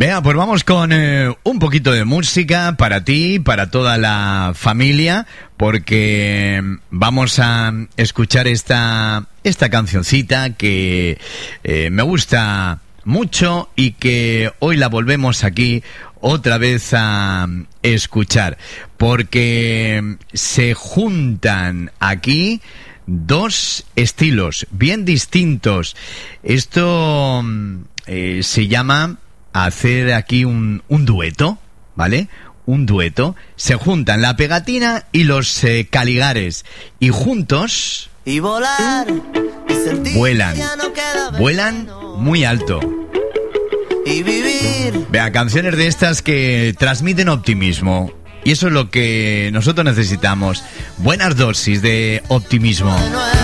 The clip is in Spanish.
Venga, pues vamos con un poquito de música para ti, para toda la familia, porque vamos a escuchar esta cancioncita que me gusta mucho y que hoy la volvemos aquí otra vez a escuchar, porque se juntan aquí dos estilos bien distintos. Esto se llama hacer aquí un dueto, ¿vale? Un dueto. Se juntan la pegatina y los Caligares, y juntos y volar, y sentir vuelan, ya no queda vuelan muy alto. Y vivir. Vea, canciones de estas que transmiten optimismo. Y eso es lo que nosotros necesitamos. Buenas dosis de optimismo.